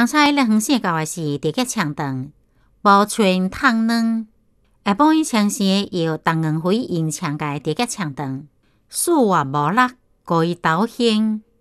刚才咧远时教的是地脚长肠，无全汤卵。下晡伊尝试要冬圆灰用枪的地脚长肠，四活无力，故意倒兴。